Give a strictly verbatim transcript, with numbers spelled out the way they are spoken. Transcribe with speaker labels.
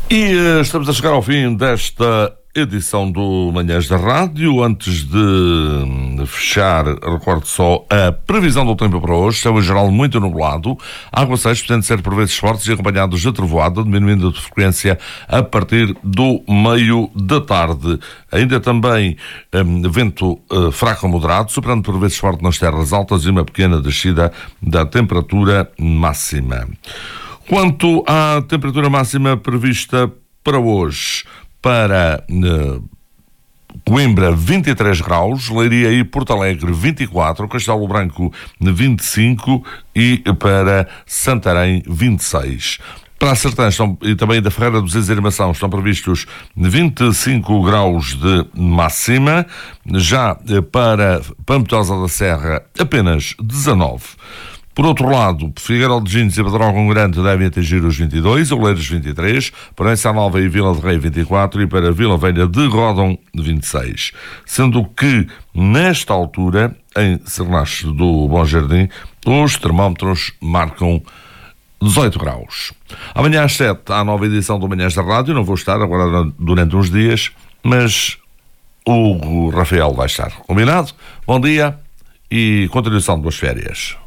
Speaker 1: E uh, estamos a chegar ao fim desta edição do Manhãs da Rádio. Antes de fechar, recordo só a previsão do tempo para hoje. Céu em geral muito nublado, aguaceiros podendo ser por vezes fortes e acompanhados de trovoada, diminuindo de frequência a partir do meio da tarde. Ainda também um, vento uh, fraco a moderado, superando por vezes forte nas terras altas e uma pequena descida da temperatura máxima. Quanto à temperatura máxima prevista para hoje, para uh, Coimbra vinte e três graus, Leiria e Porto Alegre vinte e quatro, Castelo Branco vinte e cinco e para Santarém vinte e seis. Para a Sertã estão, e também da Ferreira do Zés e Armação estão previstos vinte e cinco graus de máxima, já para Pampetosa da Serra apenas dezanove. Por outro lado, Figueiró de Gines e Pedrógão Grande devem atingir os vinte e dois, Oleiros vinte e três, para Ensa Nova e Vila de Rei vinte e quatro e para Vila Velha de Ródão vinte e seis. Sendo que, nesta altura, em Cernache do Bom Jardim, os termómetros marcam dezoito graus. Amanhã às sete há a nova edição do Manhãs da Rádio. Não vou estar agora durante uns dias, mas o Rafael vai estar. Combinado? Bom dia e continuação de boas férias.